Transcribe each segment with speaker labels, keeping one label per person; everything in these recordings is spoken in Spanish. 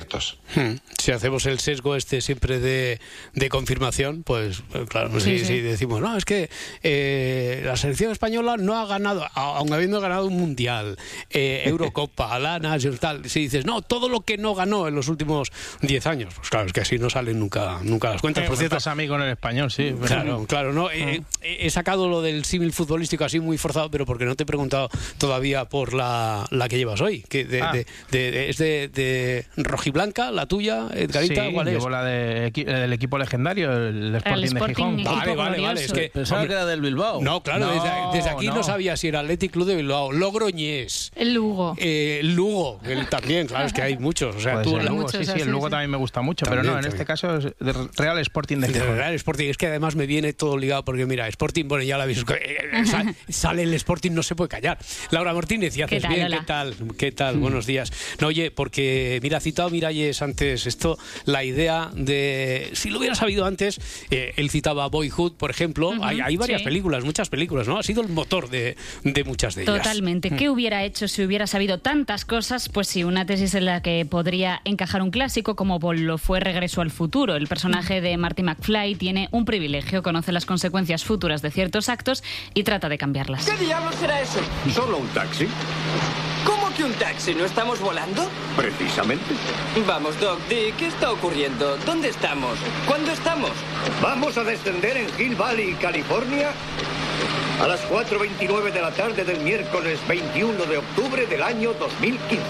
Speaker 1: ciertos.
Speaker 2: Si hacemos el sesgo siempre de confirmación, pues claro,
Speaker 3: Sí.
Speaker 2: si decimos, no, es que la selección española no ha ganado, aun habiendo ganado un mundial, Eurocopa, la Nations, tal, si dices, no, todo lo que no ganó en los últimos 10 años, pues claro, es que así no salen nunca las cuentas. Por cierto,
Speaker 4: pasa a mí con el español, sí.
Speaker 2: Claro, no, he sacado lo del símil futbolístico así muy forzado, pero porque no te he preguntado todavía por la que llevas hoy, que es de rojiblanca, la tuya, Edgarita,
Speaker 4: Sí,
Speaker 2: ¿cuál es?
Speaker 4: llevo la del equipo legendario, el Sporting de Gijón.
Speaker 2: Vale, es que
Speaker 5: Pensaba que era del Bilbao.
Speaker 2: no, claro, desde aquí no sabía si era Athletic Club de Bilbao, Logroñés,
Speaker 3: El Lugo.
Speaker 2: Lugo, también, claro, es que hay muchos, o sea,
Speaker 4: Puede
Speaker 2: tú
Speaker 4: ser el Lugo,
Speaker 3: muchos,
Speaker 4: sí, el Lugo
Speaker 3: sí.
Speaker 4: también me gusta mucho,
Speaker 2: También,
Speaker 4: pero no, en
Speaker 2: también.
Speaker 4: este caso es del Real Sporting de
Speaker 2: de
Speaker 4: Gijón.
Speaker 2: Real Sporting, es que además me viene todo ligado porque mira, Sporting, bueno, ya lo habéis sale el Sporting, no se puede callar. Laura Martínez, ¿y haces
Speaker 3: ¿Qué tal,
Speaker 2: bien?
Speaker 3: Lola?
Speaker 2: ¿Qué tal? Buenos días. No, oye, porque mira, ha citado Miralles antes esto, la idea de, si lo hubiera sabido antes, él citaba Boyhood, por ejemplo, hay varias
Speaker 3: sí.
Speaker 2: películas, muchas películas, ¿no? Ha sido el motor de muchas de ellas.
Speaker 3: Totalmente. ¿Qué hubiera hecho si hubiera sabido tantas cosas? Pues sí, una tesis en la que podría encajar un clásico como lo fue Regreso al futuro. El personaje de Marty McFly tiene un privilegio, conoce las consecuencias futuras de ciertos actos y trata de cambiarlas.
Speaker 6: ¿Qué diablos será eso?
Speaker 7: ¿Solo un taxi?
Speaker 6: ¿Cómo que un taxi? ¿No estamos volando?
Speaker 7: Precisamente.
Speaker 6: Vamos, Doc, di, ¿qué está ocurriendo? ¿Dónde estamos? ¿Cuándo estamos?
Speaker 7: Vamos a descender en Hill Valley, California, a las 4:29 de la tarde del miércoles 21 de octubre del año 2015.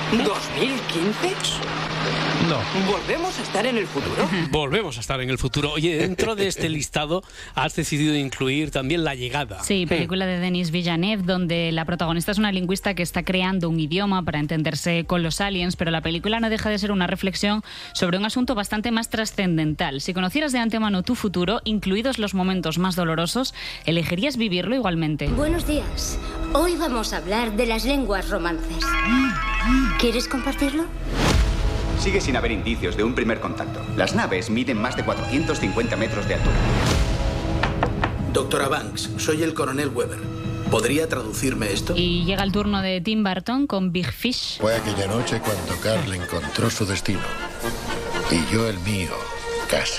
Speaker 6: ¿2015?
Speaker 4: No.
Speaker 6: ¿Volvemos a estar en el futuro?
Speaker 2: Volvemos a estar en el futuro. Oye, dentro de este listado has decidido incluir también La llegada.
Speaker 3: Sí, película de Denis Villeneuve, donde la protagonista es una lingüista que está creando un idioma para entenderse con los aliens, pero la película no deja de ser una reflexión sobre un asunto bastante más trascendental. Si conocieras de antemano tu futuro, incluidos los momentos más dolorosos, ¿elegirías vivirlo igualmente?
Speaker 8: Buenos días. Hoy vamos a hablar de las lenguas romances. ¿Quieres compartirlo?
Speaker 9: Sigue sin haber indicios de un primer contacto. Las naves miden más de 450 metros de altura.
Speaker 5: Doctora Banks, soy el coronel Weber. ¿Podría traducirme esto?
Speaker 3: Y llega el turno de Tim Burton con Big Fish.
Speaker 10: Fue aquella noche cuando Carl encontró su destino. Y yo el mío, casi.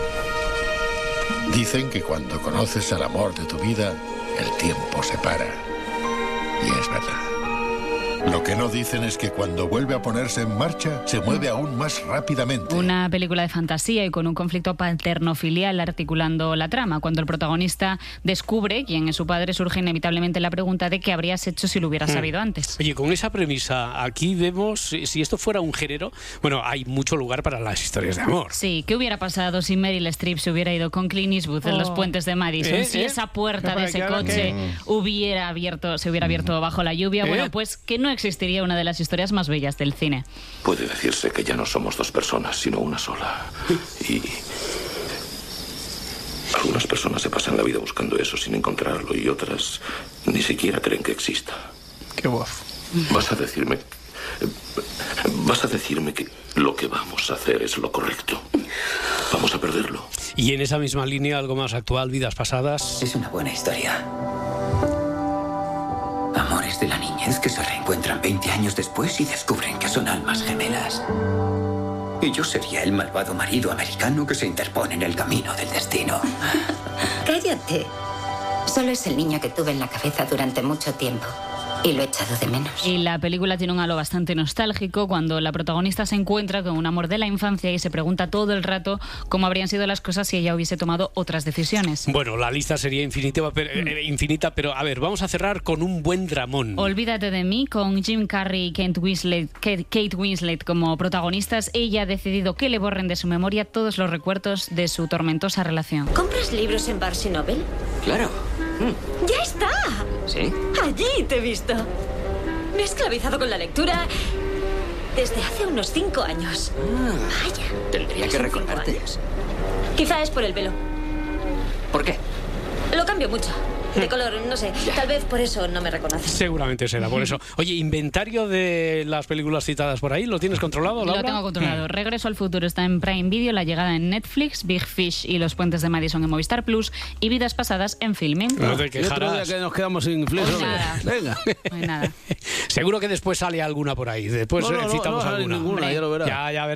Speaker 10: Dicen que cuando conoces al amor de tu vida, el tiempo se para. Y es verdad. Lo que no dicen es que cuando vuelve a ponerse en marcha, se mueve aún más rápidamente.
Speaker 3: Una película de fantasía y con un conflicto paterno-filial articulando la trama. Cuando el protagonista descubre quién es su padre, surge inevitablemente la pregunta de qué habrías hecho si lo hubieras sabido antes.
Speaker 2: Oye, con esa premisa, aquí vemos, si esto fuera un género, bueno, hay mucho lugar para las historias de amor.
Speaker 3: Sí, ¿qué hubiera pasado si Meryl Streep se hubiera ido con Clint Eastwood en los puentes de Madison? Si esa puerta de ese coche se hubiera abierto bajo la lluvia, bueno, pues que no existiría una de las historias más bellas del cine.
Speaker 11: Puede decirse que ya no somos dos personas, sino una sola. Y algunas personas se pasan la vida buscando eso sin encontrarlo y otras ni siquiera creen que exista.
Speaker 4: Qué voz.
Speaker 11: Vas a decirme que lo que vamos a hacer es lo correcto. Vamos a perderlo.
Speaker 2: Y en esa misma línea, algo más actual, Vidas pasadas.
Speaker 9: Es una buena historia. Amores de la niñez que se reencuentran 20 años después y descubren que son almas gemelas. Y yo sería el malvado marido americano que se interpone en el camino del destino.
Speaker 8: Cállate. Solo es el niño que tuve en la cabeza durante mucho tiempo. Y lo he echado de menos.
Speaker 3: Y la película tiene un halo bastante nostálgico cuando la protagonista se encuentra con un amor de la infancia y se pregunta todo el rato cómo habrían sido las cosas si ella hubiese tomado otras decisiones.
Speaker 2: Bueno, la lista sería infinita, pero a ver, vamos a cerrar con un buen dramón.
Speaker 3: Olvídate de mí, con Jim Carrey y Kate Winslet como protagonistas. Ella ha decidido que le borren de su memoria todos los recuerdos de su tormentosa relación.
Speaker 8: ¿Compras libros en Barnes & Noble?
Speaker 6: Claro.
Speaker 8: ¡Ya está!
Speaker 6: ¿Sí?
Speaker 8: Allí te he visto. Me he esclavizado con la lectura desde hace unos 5 años. Vaya.
Speaker 6: Tendría que
Speaker 8: Son
Speaker 6: recordarte.
Speaker 8: 5 años. Quizá es por el pelo.
Speaker 6: ¿Por qué?
Speaker 8: Lo cambio mucho. De color, no sé. Tal vez por eso no me reconoces.
Speaker 2: Seguramente será por eso. Oye, inventario de las películas citadas por ahí, ¿lo tienes controlado, Laura?
Speaker 3: Lo tengo controlado. Regreso al futuro está en Prime Video, La llegada en Netflix, Big Fish y Los puentes de Madison en Movistar Plus y Vidas pasadas en Filming.
Speaker 2: No te
Speaker 5: Y otro día
Speaker 2: quejarás.
Speaker 5: que nos quedamos sin flesh,
Speaker 3: Pues
Speaker 5: hombre.
Speaker 3: nada.
Speaker 5: Venga.
Speaker 3: No hay nada.
Speaker 2: Seguro que después sale alguna por ahí. Después
Speaker 5: No
Speaker 2: citamos
Speaker 5: sale
Speaker 2: alguna.
Speaker 5: ninguna, ya lo verás.
Speaker 2: Ya verás.